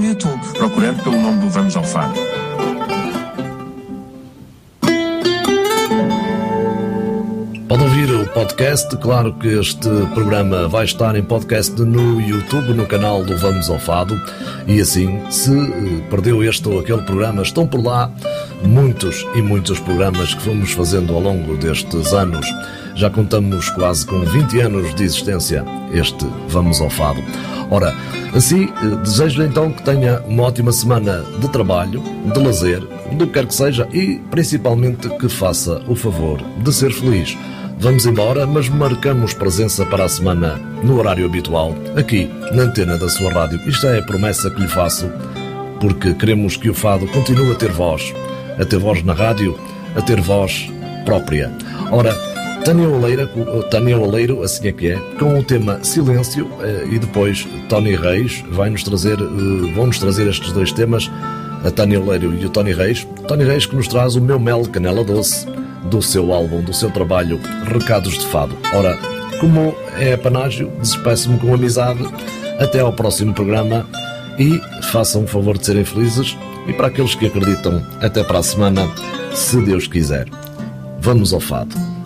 YouTube, procurando pelo nome do Vamos ao Fado. Pode ouvir o podcast, claro que este programa vai estar em podcast no YouTube, no canal do Vamos ao Fado, e assim, se perdeu este ou aquele programa, estão por lá muitos e muitos programas que fomos fazendo ao longo destes anos. Já contamos quase com 20 anos de existência este Vamos ao Fado. Ora, assim, desejo-lhe então que tenha uma ótima semana de trabalho, de lazer, do que quer que seja, e principalmente que faça o favor de ser feliz. Vamos embora, mas marcamos presença para a semana no horário habitual, aqui na antena da sua rádio. Isto é a promessa que lhe faço, porque queremos que o fado continue a ter voz na rádio, a ter voz própria. Ora, Tânia Oleiro, assim é que é, com o tema Silêncio, e depois Tony Reis vão-nos trazer estes dois temas, a Tânia Oleiro e o Tony Reis que nos traz o Meu Mel Canela Doce, do seu álbum, do seu trabalho Recados de Fado. Ora, como é panágio, despeço-me com amizade, até ao próximo programa e façam o favor de serem felizes, e para aqueles que acreditam, até para a semana, se Deus quiser. Vamos ao Fado.